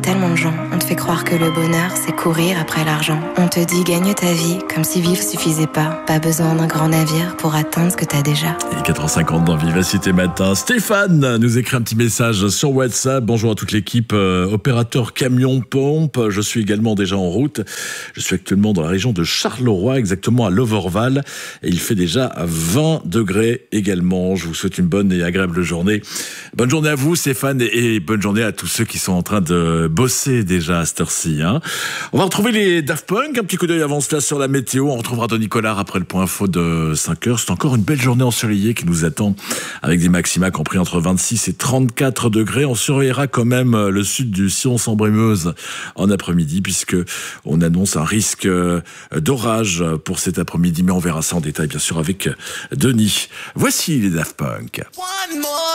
Tellement de gens, on te fait croire que le bonheur, c'est courir après l'argent. On te dit gagne ta vie, comme si vivre suffisait pas. Pas besoin d'un grand navire pour atteindre ce que t'as déjà. Il est 4h50 dans Vivacité Matin. Stéphane nous écrit un petit message sur WhatsApp. Bonjour à toute l'équipe, opérateur camion pompe. Je suis également déjà en route. Je suis actuellement dans la région de Charleroi, exactement à Loverval. Et il fait déjà 20 degrés également. Je vous souhaite une bonne et agréable journée. Bonne journée à vous Stéphane et bonne journée à tous ceux qui sont en train de bosser déjà à cette heure-ci. On va retrouver les Daft Punk. Un petit coup d'œil avant cela sur la météo. On retrouvera Denis Collard après le point info de 5h. C'est encore une belle journée ensoleillée qui nous attend avec des maxima compris entre 26 et 34 degrés. On surveillera quand même le sud du Sion-Sambre-et-Meuse en après-midi puisque on annonce un risque d'orage pour cet après-midi. Mais on verra ça en détail bien sûr avec Denis. Voici les Daft Punk.